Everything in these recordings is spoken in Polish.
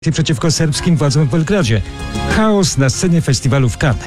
Przeciwko serbskim władzom w Belgradzie. Chaos na scenie festiwalu w Cannes.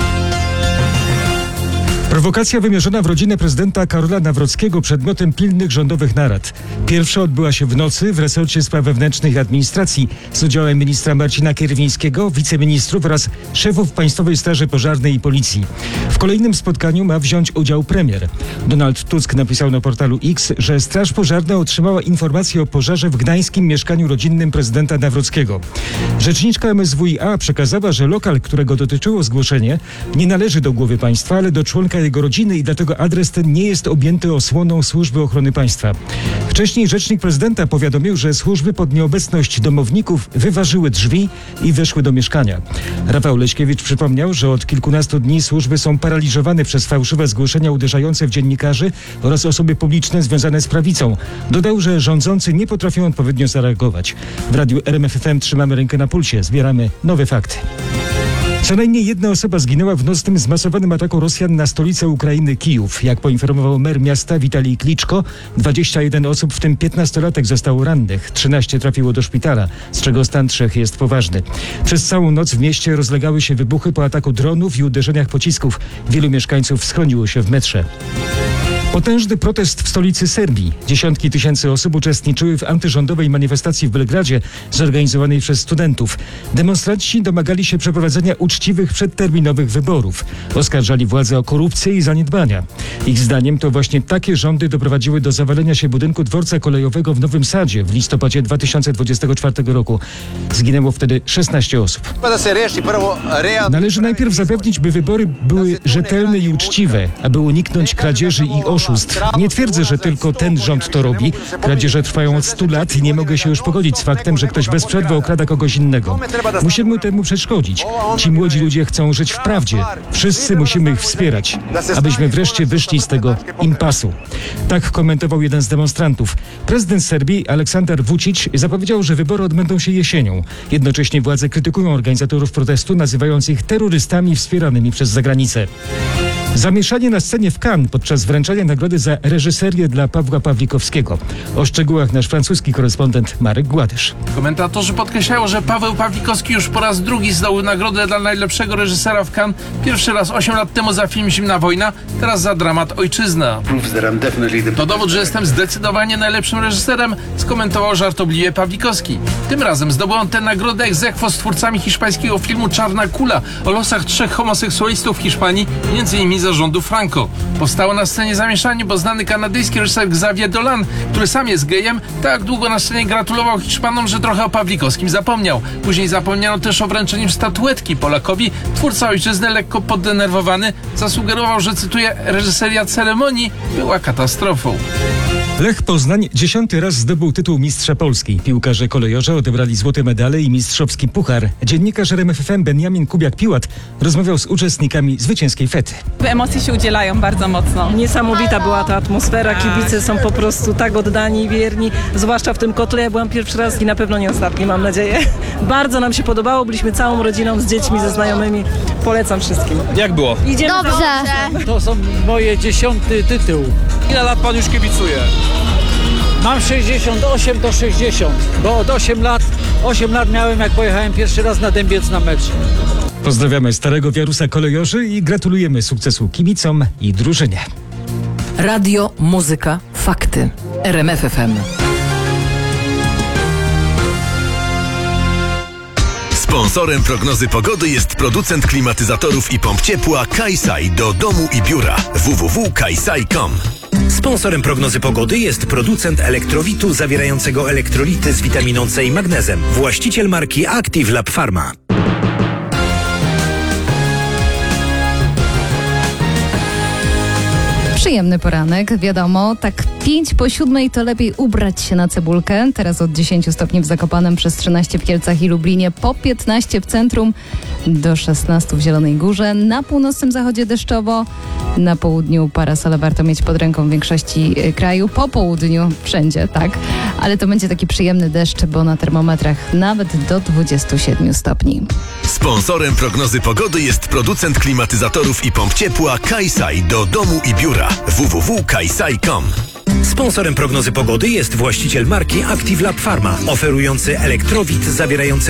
Prowokacja wymierzona w rodzinę prezydenta Karola Nawrockiego przedmiotem pilnych rządowych narad. Pierwsza odbyła się w nocy w resorcie spraw wewnętrznych i administracji z udziałem ministra Marcina Kierwińskiego, wiceministrów oraz szefów Państwowej Straży Pożarnej i Policji. W kolejnym spotkaniu ma wziąć udział premier. Donald Tusk napisał na portalu X, że Straż Pożarna otrzymała informację o pożarze w gdańskim mieszkaniu rodzinnym prezydenta Nawrockiego. Rzeczniczka MSWiA przekazała, że lokal, którego dotyczyło zgłoszenie, nie należy do głowy państwa, ale do członka jego rodziny i dlatego adres ten nie jest objęty osłoną Służby Ochrony Państwa. Wcześniej rzecznik prezydenta powiadomił, że służby pod nieobecność domowników wyważyły drzwi i weszły do mieszkania. Rafał Leśkiewicz przypomniał, że od kilkunastu dni służby są paraliżowane przez fałszywe zgłoszenia uderzające w dziennikarzy oraz osoby publiczne związane z prawicą. Dodał, że rządzący nie potrafią odpowiednio zareagować. W radiu RMF FM trzymamy rękę na pulsie, zbieramy nowe fakty. Co najmniej jedna osoba zginęła w nocnym zmasowanym ataku Rosjan na stolicę Ukrainy Kijów. Jak poinformował mer miasta Witalij Kliczko, 21 osób, w tym 15-latek zostało rannych. 13 trafiło do szpitala, z czego stan 3 jest poważny. Przez całą noc w mieście rozlegały się wybuchy po ataku dronów i uderzeniach pocisków. Wielu mieszkańców schroniło się w metrze. Potężny protest w stolicy Serbii. Dziesiątki tysięcy osób uczestniczyły w antyrządowej manifestacji w Belgradzie zorganizowanej przez studentów. Demonstranci domagali się przeprowadzenia uczciwych, przedterminowych wyborów. Oskarżali władzę o korupcję i zaniedbania. Ich zdaniem to właśnie takie rządy doprowadziły do zawalenia się budynku dworca kolejowego w Nowym Sadzie w listopadzie 2024 roku. Zginęło wtedy 16 osób. Należy najpierw zapewnić, by wybory były rzetelne i uczciwe, aby uniknąć kradzieży i oszustw. Nie twierdzę, że tylko ten rząd to robi. Kradzieże trwają od 100 lat i nie mogę się już pogodzić z faktem, że ktoś bez przerwy okrada kogoś innego. Musimy temu przeszkodzić. Ci młodzi ludzie chcą żyć w prawdzie. Wszyscy musimy ich wspierać, abyśmy wreszcie wyszli z tego impasu. Tak komentował jeden z demonstrantów. Prezydent Serbii Aleksandar Vučić zapowiedział, że wybory odbędą się jesienią. Jednocześnie władze krytykują organizatorów protestu, nazywając ich terrorystami wspieranymi przez zagranicę. Zamieszanie na scenie w Cannes podczas wręczania nagrody za reżyserię dla Pawła Pawlikowskiego. O szczegółach nasz francuski korespondent Marek Gładysz. Komentatorzy podkreślają, że Paweł Pawlikowski już po raz drugi zdobył nagrodę dla najlepszego reżysera w Cannes. Pierwszy raz 8 lat temu za film Zimna wojna, teraz za dramat Ojczyzna. To dowód, że jestem zdecydowanie najlepszym reżyserem, skomentował żartobliwie Pawlikowski. Tym razem zdobył on tę nagrodę ex aequo z twórcami hiszpańskiego filmu Czarna kula o losach 3 homoseksualistów w Hiszpanii, m.in. zarządu Franco. Powstało na scenie zamieszanie, bo znany kanadyjski reżyser Xavier Dolan, który sam jest gejem, tak długo na scenie gratulował Hiszpanom, że trochę o Pawlikowskim zapomniał. Później zapomniano też o wręczeniu statuetki Polakowi. Twórca Ojczyzny, lekko poddenerwowany, zasugerował, że, cytuję, reżyseria ceremonii była katastrofą. Lech Poznań 10. raz zdobył tytuł mistrza Polski. Piłkarze kolejorze odebrali złote medale i mistrzowski puchar. Dziennikarz RMF FM Benjamin Kubiak-Piłat rozmawiał z uczestnikami zwycięskiej fety. Emocje się udzielają bardzo mocno. Niesamowita była ta atmosfera, kibice są po prostu tak oddani i wierni, zwłaszcza w tym kotle. Ja byłam pierwszy raz i na pewno nie ostatni, mam nadzieję. Bardzo nam się podobało, byliśmy całą rodziną, z dziećmi, ze znajomymi. Polecam wszystkim. Jak było? Idziemy Dobrze. To są moje 10. tytuł. Ile lat pan już kibicuje? Mam 68 do 60, bo od 8 lat miałem, jak pojechałem pierwszy raz na Dębiec na mecz. Pozdrawiamy Starego Wiarusa kolejorzy i gratulujemy sukcesu kibicom i drużynie. Radio, muzyka, fakty. RMF FM. Sponsorem prognozy pogody jest producent klimatyzatorów i pomp ciepła Kaisai do domu i biura www.kaisai.com. Sponsorem prognozy pogody jest producent elektrowitu zawierającego elektrolity z witaminą C i magnezem. Właściciel marki Active Lab Pharma. Przyjemny poranek, wiadomo, tak 6:55 to lepiej ubrać się na cebulkę. Teraz od 10 stopni w Zakopanem, przez 13 w Kielcach i Lublinie, po 15 w centrum, do 16 w Zielonej Górze. Na północnym zachodzie deszczowo, na południu parasole warto mieć pod ręką w większości kraju. Po południu wszędzie, tak, ale to będzie taki przyjemny deszcz, bo na termometrach nawet do 27 stopni. Sponsorem prognozy pogody jest producent klimatyzatorów i pomp ciepła Kaisai do domu i biura www.kaisai.com. Sponsorem prognozy pogody jest właściciel marki Active Lab Pharma, oferujący elektrowid zawierający